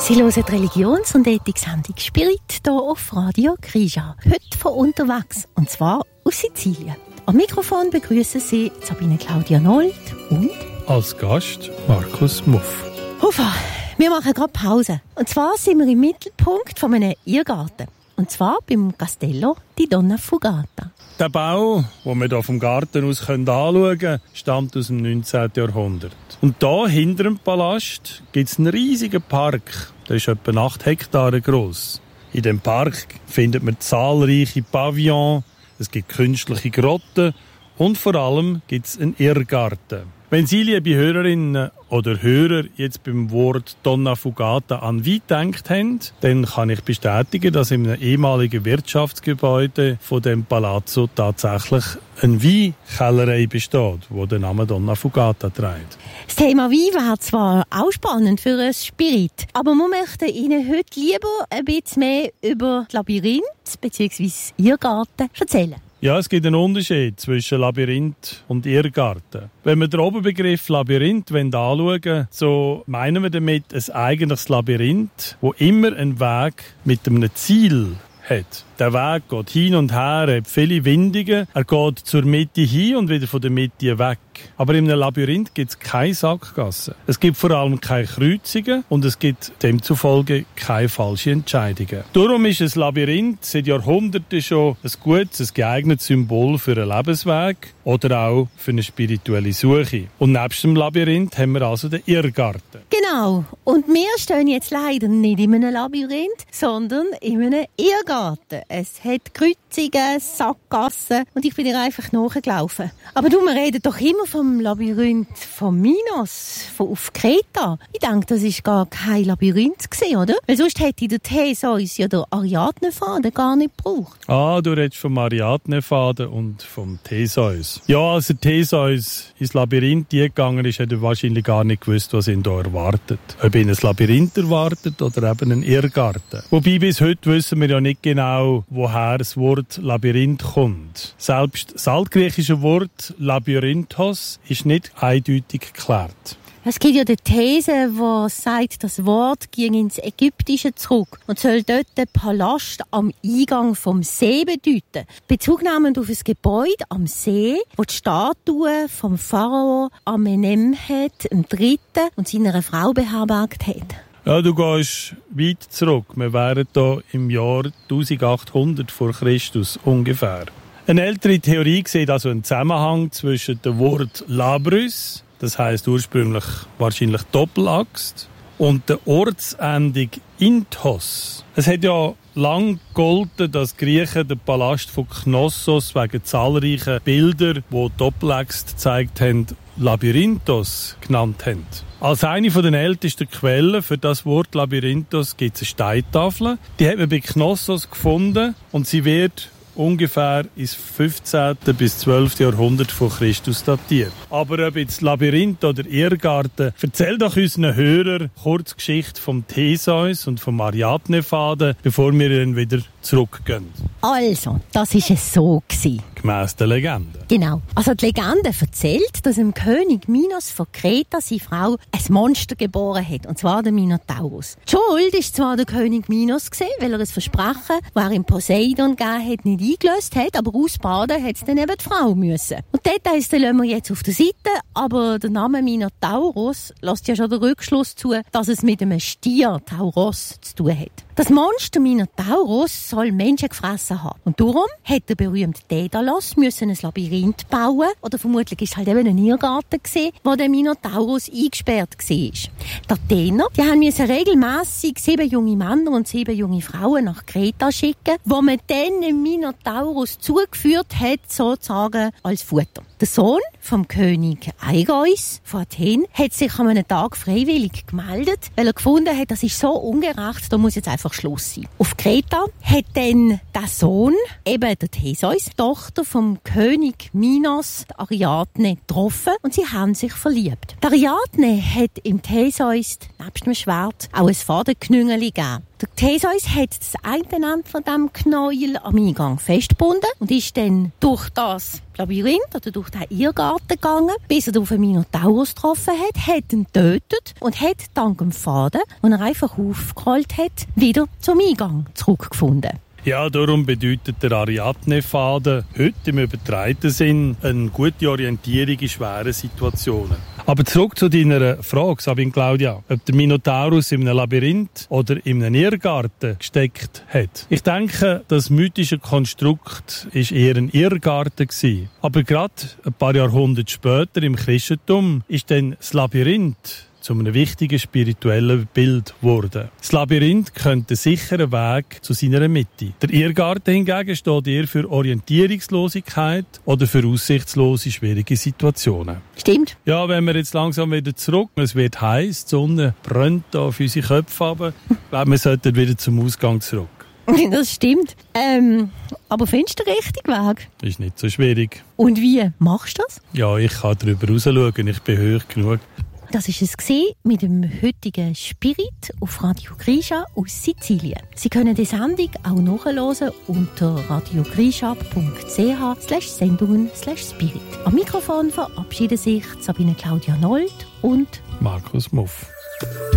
Sie hören die Religions- und Ethik-Sendung Spirit hier auf Radio Krija. Heute von unterwegs, und zwar aus Sizilien. Am Mikrofon begrüßen Sie Sabine Claudia Nold und als Gast Markus Muff. Hufa, wir machen gerade Pause. Und zwar sind wir im Mittelpunkt von einem Irrgarten. Und zwar beim Castello di Donna Fugata. Der Bau, den wir hier vom Garten aus anschauen können, stammt aus dem 19. Jahrhundert. Und hier hinter dem Palast gibt es einen riesigen Park. Der ist etwa 8 Hektare gross. In diesem Park findet man zahlreiche Pavillons, es gibt künstliche Grotten und vor allem gibt es einen Irrgarten. Wenn Sie, liebe Hörerinnen oder Hörer, jetzt beim Wort Donna Fugata an Wein gedacht haben, dann kann ich bestätigen, dass in einem ehemaligen Wirtschaftsgebäude von dem Palazzo tatsächlich eine Weinkellerei besteht, die den Namen Donna Fugata trägt. Das Thema Wein wäre zwar auch spannend für ein Spirit, aber wir möchten Ihnen heute lieber ein bisschen mehr über das Labyrinth bzw. Irrgarten erzählen. Ja, es gibt einen Unterschied zwischen Labyrinth und Irrgarten. Wenn wir den Oberbegriff Labyrinth anschauen, so meinen wir damit ein eigentliches Labyrinth, wo immer einen Weg mit einem Ziel hat. Der Weg geht hin und her, hat viele Windungen, er geht zur Mitte hin und wieder von der Mitte weg. Aber in einem Labyrinth gibt es keine Sackgassen. Es gibt vor allem keine Kreuzungen und es gibt demzufolge keine falschen Entscheidungen. Darum ist ein Labyrinth seit Jahrhunderten schon ein gutes, ein geeignetes Symbol für einen Lebensweg oder auch für eine spirituelle Suche. Und nebst dem Labyrinth haben wir also den Irrgarten. Genau. Und wir stehen jetzt leider nicht in einem Labyrinth, sondern in einem Irrgarten. Es hat Kreuzungen, Sackgassen und ich bin dir einfach nachgelaufen. Aber du, wir reden doch immer vom Labyrinth von Minos, von auf Kreta. Ich denke, das ist gar kein Labyrinth gewesen, oder? Weil sonst hätte der Theseus ja den Ariadne-Faden gar nicht gebraucht. Ah, du redest vom Ariadne-Faden und vom Theseus. Ja, als der Theseus ins Labyrinth gegangen ist, hat er wahrscheinlich gar nicht gewusst, was ihn da erwartet. Ob ihn ein Labyrinth erwartet oder eben ein Irrgarten. Wobei bis heute wissen wir ja nicht genau, woher das Wort Labyrinth kommt. Selbst das altgriechische Wort Labyrinthos ist nicht eindeutig geklärt. Es gibt ja die These, die sagt, das Wort ging ins Ägyptische zurück und soll dort den Palast am Eingang vom See bedeuten. Bezugnahmend auf ein Gebäude am See, wo die Statue vom Pharao Amenemhet III. Und seiner Frau beherbergt hat. Ja, du gehst weit zurück. Wir wären hier im Jahr 1800 vor Christus ungefähr. Eine ältere Theorie sieht also einen Zusammenhang zwischen dem Wort Labrys, das heisst ursprünglich wahrscheinlich Doppelaxt, und der Ortsendung Inthos. Es hat ja lang gegolten, dass die Griechen den Palast von Knossos wegen zahlreicher Bilder, die Doppelaxt gezeigt haben, Labyrinthos genannt haben. Als eine der ältesten Quellen für das Wort Labyrinthos gibt es eine Steintafel. Die hat man bei Knossos gefunden und sie wird ungefähr ins 15. bis 12. Jahrhundert vor Christus datiert. Aber ob jetzt Labyrinth oder Irrgarten, erzähl doch unseren Hörern kurz die Geschichte vom Theseus und vom Ariadne-Faden, bevor wir dann wieder zurückgehen. Also, das war es so gewesen. Gemäss der Legende. Genau. Also die Legende erzählt, dass dem König Minos von Kreta seine Frau ein Monster geboren hat, und zwar den Minotaurus. Die Schuld war zwar der König Minos gewesen, weil er ein Versprechen, das er ihm Poseidon gegeben hat, nicht eingelöst hat, aber ausbaden hat es dann eben die Frau müssen. Und Details lassen wir jetzt auf der Seite, aber der Name Minotaurus lässt ja schon den Rückschluss zu, dass es mit einem Stier, Tauros, zu tun hat. Das Monster Minotaurus soll Menschen gefressen haben. Und darum hat der berühmte Daedalus ein Labyrinth bauen, oder vermutlich war es halt eben ein Irrgarten gewesen, wo der Minotaurus eingesperrt war. Die Athener, die mussten regelmässig 7 junge Männer und 7 junge Frauen nach Kreta schicken, wo man dann dem Minotaurus zugeführt hat, sozusagen als Futter. Der Sohn vom König Aigeus von Athen hat sich an einem Tag freiwillig gemeldet, weil er gefunden hat, das ist so ungerecht, da muss jetzt einfach Schluss sein. Auf Kreta hat dann der Sohn, eben der Theseus, die Tochter vom König Minos, die Ariadne, getroffen und sie haben sich verliebt. Die Ariadne hat im Theseus, nebst dem Schwert, auch ein Fadenknüngeli gegeben. Der Theseus hat das eine Ende von diesem Knäuel am Eingang festgebunden und ist dann durch das Labyrinth oder durch den Irrgarten gegangen, bis er auf einen Minotaurus getroffen hat ihn getötet und hat dank dem Faden, den er einfach aufgerollt hat, wieder zum Eingang zurückgefunden. Ja, darum bedeutet der Ariadne-Faden heute im übertragenen Sinn eine gute Orientierung in schweren Situationen. Aber zurück zu deiner Frage, Sabine Claudia, ob der Minotaurus in einem Labyrinth oder in einem Irrgarten gesteckt hat. Ich denke, das mythische Konstrukt war eher ein Irrgarten gewesen. Aber gerade ein paar Jahrhunderte später im Christentum ist dann das Labyrinth zu einem wichtigen spirituellen Bild geworden. Das Labyrinth könnte ein sicherer Weg zu seiner Mitte. Der Irrgarten hingegen steht eher für Orientierungslosigkeit oder für aussichtslose, schwierige Situationen. Stimmt. Ja, wenn wir jetzt langsam wieder zurück, es wird heiß, die Sonne brennt da auf unsere Köpfe runter. Ich glaube, wir sollten wieder zum Ausgang zurück. Das stimmt. Aber findest du den richtigen Weg? Ist nicht so schwierig. Und wie machst du das? Ja, ich kann darüber rausschauen, ich bin hoch genug. Das war es mit dem heutigen Spirit auf Radio Grisha aus Sizilien. Sie können die Sendung auch nachhören unter radiogrisha.ch/Sendungen/Spirit. Am Mikrofon verabschieden sich Sabine Claudia Nold und Markus Muff.